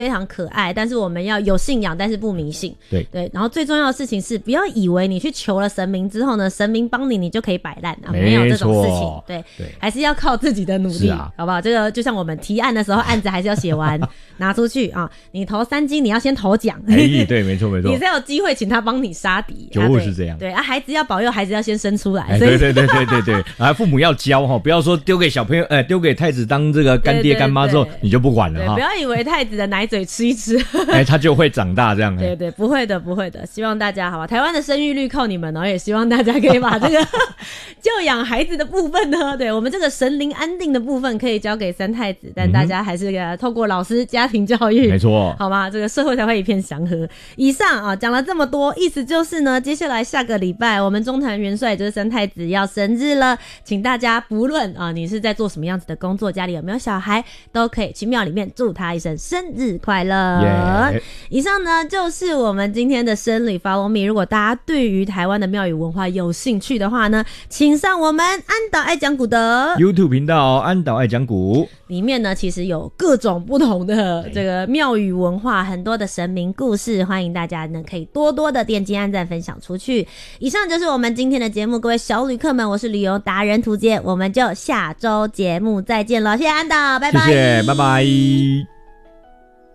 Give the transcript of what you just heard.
非常可爱，但是我们要有信仰，但是不迷信。 对， 然后最重要的事情是，不要以为你去求了神明之后呢，神明帮你，你就可以摆烂啊，没有这种事情。对，还是要靠自己的努力，好不好？这个就像我们提案的时候，案子还是要写完拿出去啊。你投3金，你要先投奖。 对，没错， 你才有机会请他帮你杀敌。 就是这样。 对啊，孩子要保佑，孩子要先生出来。 对，啊，父母要教哈，不要说丢给小朋友，丢给太子当这个干爹干妈之后，你就不管了哈。 不要以为太子的奶嘴吃一吃， 他就会长大这样。 对，不会的。希望大家好吧，台湾的生育率靠你们哦，也希望大家可以把这个教养孩子的部分呢，对我们这个神灵安定的部分可以交给三太子，但大家还是透过老师家庭教育， 没错， 好吗？这个社会才会一片祥和。以上啊讲了这么多，意思就是呢，接下来下个礼拜我们中坛元帅就是三太子要生日了，请大家不论啊你是在做什么样子的工作，家里有没有小孩，都可以去庙里面祝他一声生日快乐。以上呢就是我们今天的生理 Follow Me。如果大家对于台湾的庙宇文化有兴趣的话呢，请上我们安岛爱讲古的 YouTube 频道安岛爱讲古， 里面呢其实有各种不同的这个庙宇文化，很多的神明故事，欢迎大家呢可以多多的点击按赞分享出去。以上就是我们今天的节目，各位小旅客们，我是旅游达人涂杰，我们就下周节目再见了，谢谢安岛，拜拜， 谢谢，拜拜。